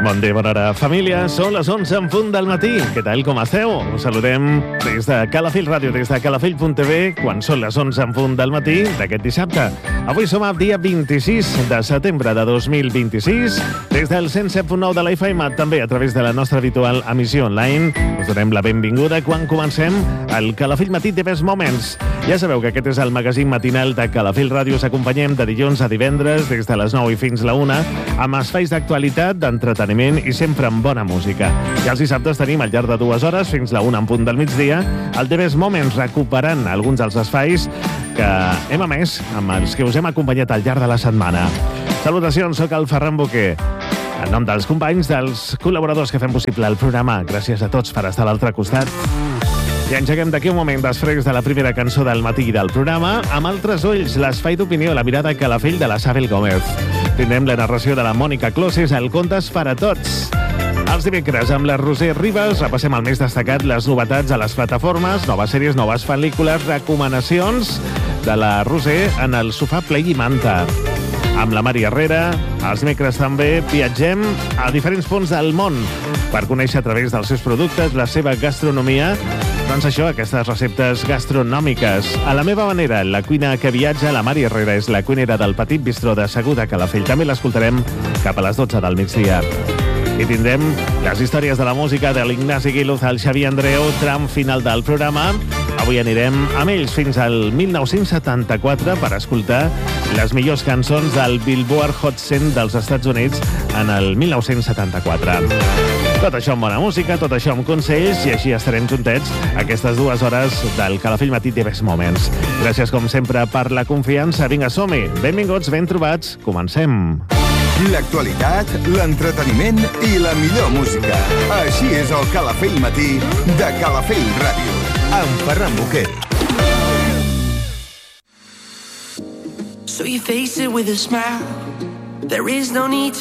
Bon dia, bona hora, família. Són les 11 en punt del matí. Què tal, com esteu? Us saludem des de Calafell Ràdio, des de calafell.tv, quan són les 11 en punt del matí d'aquest dissabte. Avui som al dia 26 de setembre de 2026. Des del 107.9 de la FM, també a través de la nostra habitual emissió online, us donem la benvinguda quan comencem el Calafell Matí de Best Moments. Ja sabeu que aquest és el magazín matinal de Calafell Ràdio. Us acompanyem de dilluns a divendres, des de les 9 i fins la 1, amb espais d'actualitat, d'entreteniment i sempre amb bona música. I els dissabtes tenim al llarg de 2 hores, fins la 1 en punt del migdia, el The Best Moments, recuperant alguns dels espais que hem emès amb els que us hem acompanyat al llarg de la setmana. Salutacions, soc el Ferran Boquer. En nom dels companys, dels col·laboradors que fem possible el programa, gràcies a tots per estar a l'altre costat. I engeguem d'aquí un moment després de la primera cançó del matí del programa, amb altres ulls, l'espai d'opinió, la mirada a Calafell de la Sabel Gómez. Tindrem la narració de la Mònica Closes, el Contes per a tots. Els dimecres, amb la Roser Ribas, repassem el més destacat, les novetats a les plataformes, noves sèries, noves pel·lícules, recomanacions de la Roser en el sofà Play i Manta. Amb la Mari Herrera, els dimecres també viatgem a diferents punts del món per conèixer a través dels seus productes la seva gastronomia. Doncs això, aquestes receptes gastronòmiques. A la meva manera, la cuina que viatja, la Mari Herrera és la cuinera del Petit Bistró de Segur de Calafell. També l'escoltarem cap a les 12 del migdia. I tindrem les històries de la música de l'Ignasi Guiluz, el Xavi Andreu, tram final del programa. Avui anirem amb ells fins al 1974 per escoltar les millors cançons del Billboard Hot 100 dels Estats Units en el 1974. Tot això amb bona música, tot això amb consells, i així estarem juntets aquestes 2 hores del Calafell Matí de Best Moments. Gràcies, com sempre, per la confiança. Vinga, som-hi. Benvinguts, ben trobats. Comencem. L'actualitat, l'entreteniment i la millor música. Així és el Calafell Matí de Calafell Ràdio, amb Ferran Boquer. So you face it with a smile. There is no need